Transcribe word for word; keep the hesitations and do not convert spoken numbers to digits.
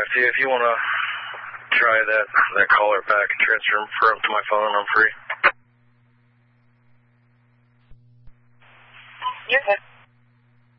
with you. If you want to try that that caller back and transfer him to my phone, I'm free. You're good.